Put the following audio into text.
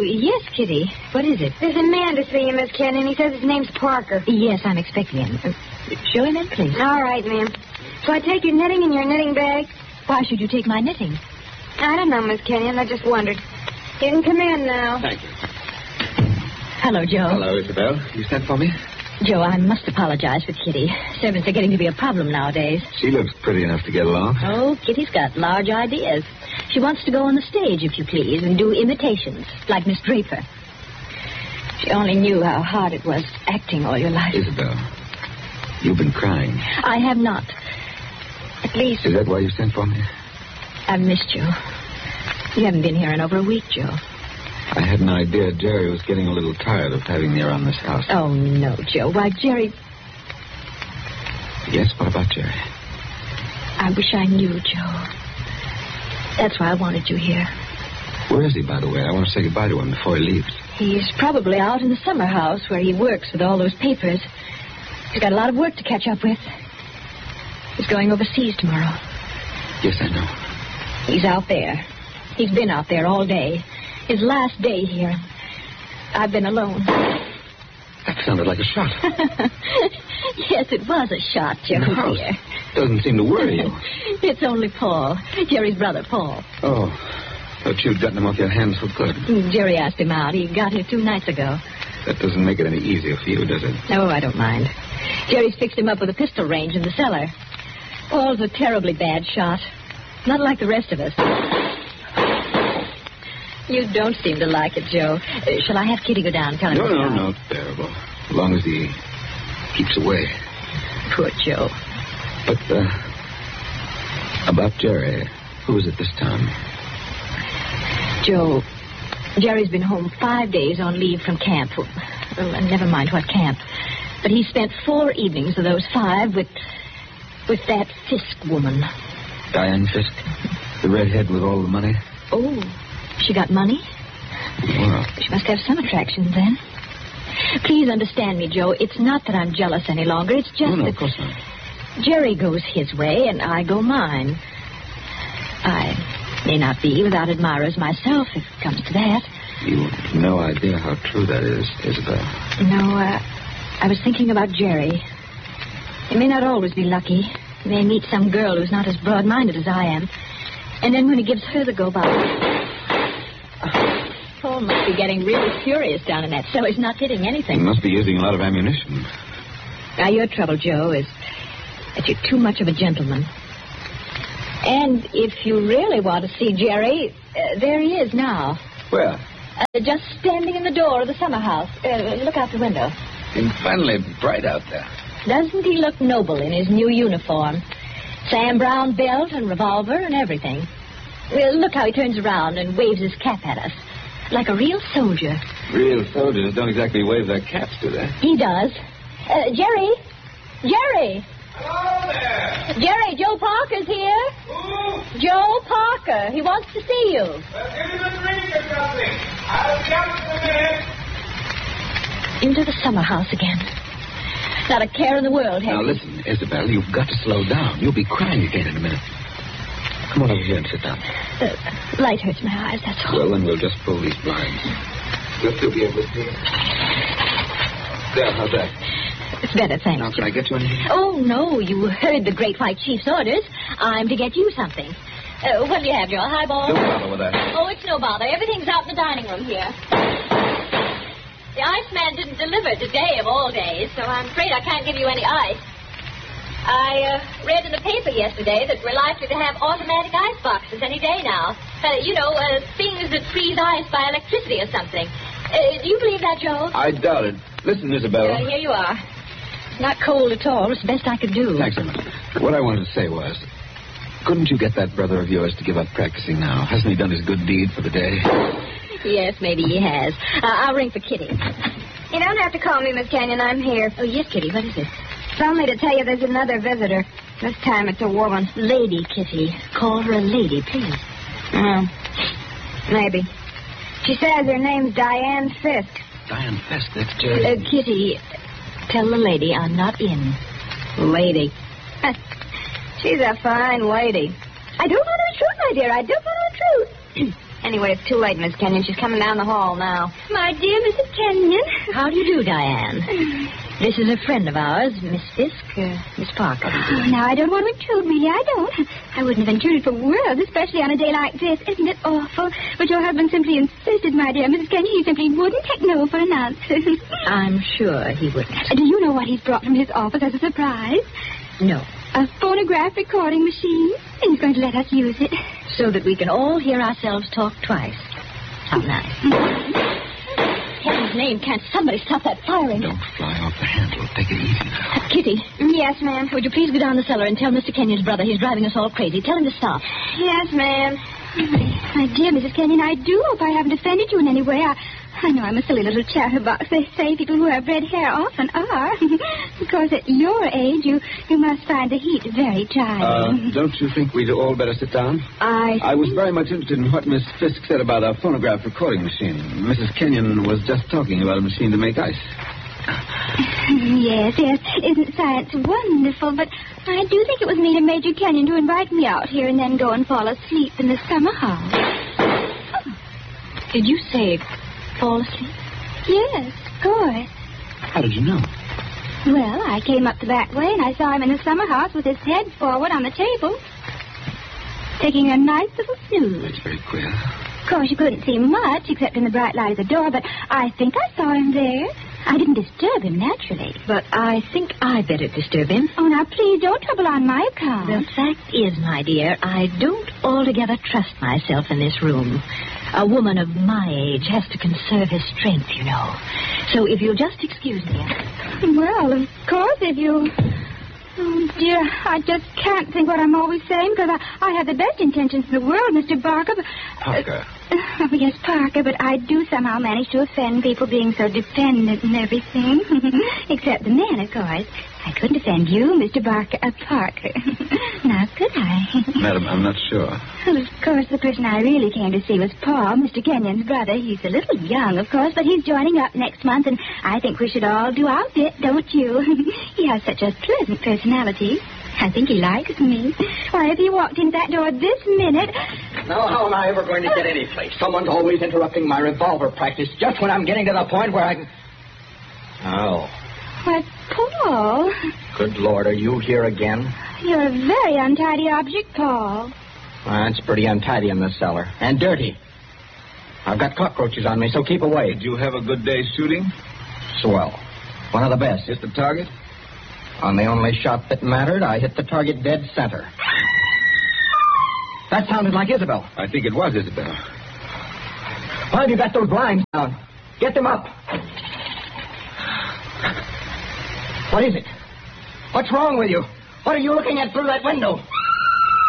yes, Kitty. What is it? There's a man to see you, Miss Kenyon. He says his name's Parker. Yes, I'm expecting him. Show him in, please. All right, ma'am. So I take your knitting in your knitting bag? Why should you take my knitting? I don't know, Miss Kenyon. I just wondered. You can come in now. Thank you. Hello, Joe. Hello, Isabel. You sent for me? Joe, I must apologize for Kitty. Servants are getting to be a problem nowadays. She looks pretty enough to get along. Oh, Kitty's got large ideas. She wants to go on the stage, if you please, and do imitations, like Miss Draper. She only knew how hard it was acting all your life. Isabel, you've been crying. I have not. At least... Is that why you sent for me? I've missed you. You haven't been here in over a week, Joe. I had an idea Jerry was getting a little tired of having me around this house. Oh, no, Joe. Why, Jerry... Yes, what about Jerry? I wish I knew, Joe. That's why I wanted you here. Where is he, by the way? I want to say goodbye to him before he leaves. He's probably out in the summer house where he works with all those papers. He's got a lot of work to catch up with. He's going overseas tomorrow. Yes, I know. He's out there. He's been out there all day. His last day here. I've been alone. That sounded like a shot. Yes, it was a shot, Joe, dear. Doesn't seem to worry you. It's only Paul. Jerry's brother, Paul. Oh, thought you'd gotten him off your hands for good. Jerry asked him out. He got here 2 nights ago. That doesn't make it any easier for you, does it? No, I don't mind. Jerry's fixed him up with a pistol range in the cellar. Paul's a terribly bad shot. Not like the rest of us. You don't seem to like it, Joe. Shall I have Kitty go down and tell him? No, it's bearable. As long as he keeps away. Poor Joe. But, about Jerry, who is it this time? Joe, Jerry's been home 5 days on leave from camp. Well, never mind what camp. But he spent 4 evenings of those 5 with that Fisk woman. Diane Fisk? The redhead with all the money? Oh, she got money? Well, she must have some attraction then. Please understand me, Joe. It's not that I'm jealous any longer. It's just no, that... of course not. Jerry goes his way and I go mine. I may not be without admirers myself, if it comes to that. You have no idea how true that is, Isabel. No, I was thinking about Jerry. He may not always be lucky. He may meet some girl who's not as broad-minded as I am. And then when he gives her the go-by... Paul must be getting really furious down in that cellar. He's not hitting anything. He must be using a lot of ammunition. Now, your trouble, Joe, is that you're too much of a gentleman. And if you really want to see Jerry, there he is now. Where? Just standing in the door of the summer house. Look out the window. It's finally bright out there. Doesn't he look noble in his new uniform? Sam Brown belt and revolver and everything. Well, look how he turns around and waves his cap at us. Like a real soldier. Real soldiers don't exactly wave their caps, do they? He does. Jerry? Jerry! Hello there! Jerry, Joe Parker's here. Who? Joe Parker. He wants to see you. Well, give him a drink or something. I'll be out in a minute. Into the summer house again. Not a care in the world, Henry. Now, listen, Isabel, you've got to slow down. You'll be crying again in a minute. Come on over here and sit down. Light hurts my eyes, that's all. Well, then we'll just pull these blinds. You'll still be able to see it. There, how's that? It's better, thanks. Now, can I get you anything? Oh, no, you heard the Great White Chief's orders. I'm to get you something. What do you have, Joe? A highball? Don't bother with that. Oh, it's no bother. Everything's out in the dining room here. The Iceman didn't deliver today of all days, so I'm afraid I can't give you any ice. I read in the paper yesterday that we're likely to have automatic ice boxes any day now. Things that freeze ice by electricity or something. Do you believe that, Joe? I doubt it. Listen, Isabel. Here you are. It's not cold at all. It's the best I could do. Thanks so much. What I wanted to say was, couldn't you get that brother of yours to give up practicing now? Hasn't he done his good deed for the day? Yes, maybe he has. I'll ring for Kitty. You don't have to call me, Miss Kenyon. I'm here. Oh, yes, Kitty. What is it? It's only to tell you there's another visitor. This time it's a woman. Lady, Kitty. Call her a lady, please. Oh, maybe. She says her name's Diane Fisk. Diane Fisk, that's Jerry. Kitty, tell the lady I'm not in. Lady. She's a fine lady. I don't know the truth, my dear. I don't know the truth. Anyway, it's too late, Miss Kenyon. She's coming down the hall now. My dear Mrs. Kenyon. How do you do, Diane? This is a friend of ours, Miss Fisk, Miss Parker. Oh, now, I don't want to intrude, really. I don't. I wouldn't have intruded for worlds, especially on a day like this. Isn't it awful? But your husband simply insisted, my dear Mrs. Kenyon. He simply wouldn't take no for an answer. I'm sure he wouldn't. Do you know what he's brought from his office as a surprise? No. A phonograph recording machine. And he's going to let us use it. So that we can all hear ourselves talk twice. How nice. Heaven's name, can't somebody stop that firing? Don't fly off the handle. Take it easy now. Kitty. Yes, ma'am. Would you please go down the cellar and tell Mr. Kenyon's brother he's driving us all crazy. Tell him to stop. Yes, ma'am. My dear Mrs. Kenyon, I do hope I haven't offended you in any way. I know I'm a silly little chatterbox. They say people who have red hair often are. Of course, at your age, you must find the heat very trying. Don't you think we'd all better sit down? I was very much interested in what Miss Fisk said about our phonograph recording machine. Mrs. Kenyon was just talking about a machine to make ice. Yes. Isn't science wonderful? But I do think it was neat of Major Kenyon to invite me out here and then go and fall asleep in the summer house. Did you say fall asleep? Yes, of course. How did you know? Well, I came up the back way and I saw him in the summer house with his head forward on the table, taking a nice little snooze. That's very queer. Of course, you couldn't see much except in the bright light of the door, but I think I saw him there. I didn't disturb him, naturally. But I think I better disturb him. Oh, now, please don't trouble on my account. The fact is, my dear, I don't altogether trust myself in this room. A woman of my age has to conserve her strength, you know. So if you'll just excuse me. Well, of course, if you... Oh, dear, I just can't think what I'm always saying, because I have the best intentions in the world, Mr. Barker, but... Parker. Oh, yes, Parker, but I do somehow manage to offend people being so dependent and everything. Except the men, of course. I couldn't offend you, Mr. Parker. Now, could I? Madam, I'm not sure. Well, of course, the person I really came to see was Paul, Mr. Kenyon's brother. He's a little young, of course, but he's joining up next month, and I think we should all do our bit, don't you? He has such a pleasant personality. I think he likes me. Why, if he walked in that door this minute... Now, how am I ever going to get any place? Someone's always interrupting my revolver practice just when I'm getting to the point where I can... Oh. Why, Paul. Good Lord, are you here again? You're a very untidy object, Paul. Well, it's pretty untidy in this cellar. And dirty. I've got cockroaches on me, so keep away. Did you have a good day shooting? Swell. One of the best. Hit the target? On the only shot that mattered, I hit the target dead center. That sounded like Isabel. I think it was Isabel. Why have you got those blinds down? Get them up. What is it? What's wrong with you? What are you looking at through that window?